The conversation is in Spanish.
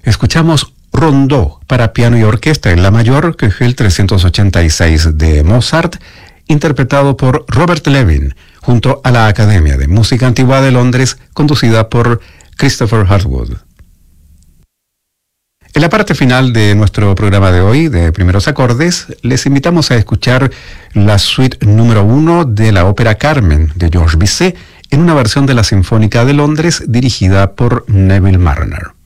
Escuchamos Rondó para piano y orquesta en la mayor, que es el 386 de Mozart, interpretado por Robert Levin, junto a la Academia de Música Antigua de Londres, conducida por Christopher Hartwood. En la parte final de nuestro programa de hoy, de Primeros Acordes, les invitamos a escuchar la suite número 1 de la ópera Carmen de Georges Bizet, en una versión de la Sinfónica de Londres dirigida por Neville Marriner.